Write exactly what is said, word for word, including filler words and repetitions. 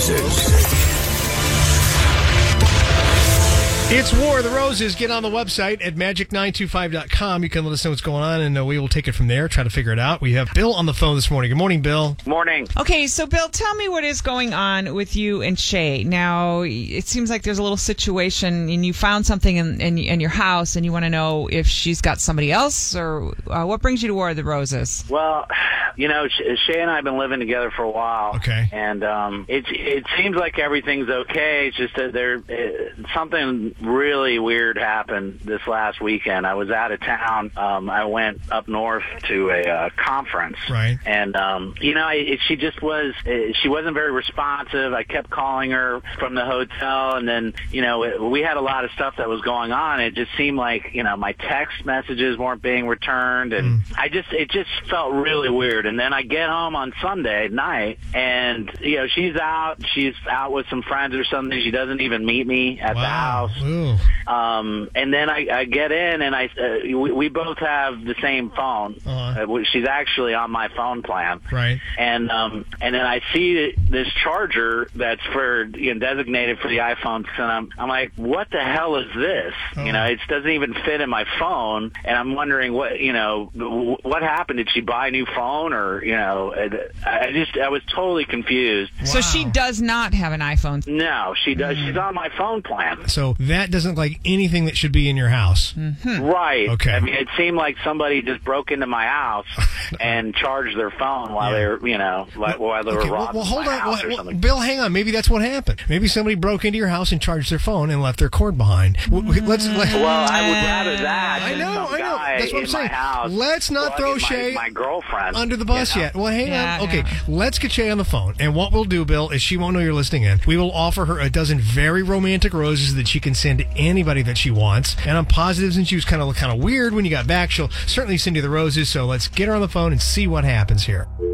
Roses. It's War of the Roses. Get on the website at magic nine two five dot com. You can let us know what's going on, and uh, we will take it from there, try to figure it out. We have Bill on the phone this morning. Good morning, Bill. Morning. Okay, so Bill, tell me what is going on with you and Shay. Now, it seems like there's a little situation, and you found something in, in, in your house, and you want to know if she's got somebody else, or uh, what brings you to War of the Roses? Well, you know, Shay and I have been living together for a while. Okay. And um, it it seems like everything's okay. It's just that there uh, something really weird happened this last weekend. I was out of town. Um, I went up north to a uh, conference. Right. And, um, you know, it, she just was, uh, she wasn't very responsive. I kept calling her from the hotel, and then, you know, it, we had a lot of stuff that was going on. It just seemed like, you know, my text messages weren't being returned, and mm. I just, it just felt really weird. And then I get home on Sunday night, and, you know, she's out. She's out with some friends or something. She doesn't even meet me at wow. the house. Ooh. Um, and then I, I get in, and I uh, we, we both have the same phone. Uh-huh. Uh, she's actually on my phone plan. Right. And um, and then I see this charger that's for you know, designated for the iPhone, and I'm I'm like, what the hell is this? Oh. You know, it doesn't even fit in my phone, and I'm wondering what you know what happened. Did she buy a new phone, or you know, I just I was totally confused. Wow. So she does not have an iPhone. No, she does. Mm. She's on my phone plan. So that doesn't like anything that should be in your house. Mm-hmm. Right. Okay. I mean, it seemed like somebody just broke into my house and charged their phone while yeah. they were, you know, like, while they okay, were well, robbing well, hold my on. house Well, or something. Bill, hang on. Maybe that's what happened. Maybe somebody broke into your house and charged their phone and left their cord behind. Mm-hmm. Let's. Let, well, I would rather that. I than know. some I know. guy That's what I'm in saying. my house Let's not throw my, Shay my girlfriend under the bus you know? yet. Well, hang yeah, on. Okay, yeah. let's get Shay on the phone. And what we'll do, Bill, is she won't know you're listening in. We will offer her a dozen very romantic roses that she can send to anybody that she wants. And I'm positive, since she was kind of kind of weird when you got back, she'll certainly send you the roses. So let's get her on the phone and see what happens here.